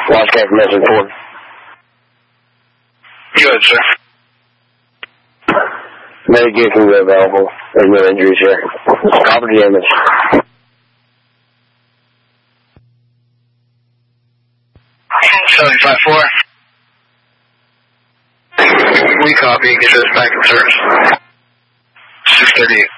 Lost information for him. Good, sir. Medication is available. There's no injuries here. Property damage. Okay, 75-4. We copy. Get this back in service. 638.